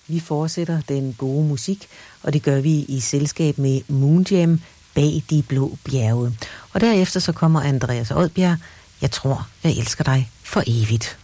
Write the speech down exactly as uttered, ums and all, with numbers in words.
Vi fortsætter den gode musik, og det gør vi i selskab med Moonjam bag de blå bjerge. Og derefter så kommer Andreas Odbjerg, Jeg tror, jeg elsker dig for evigt.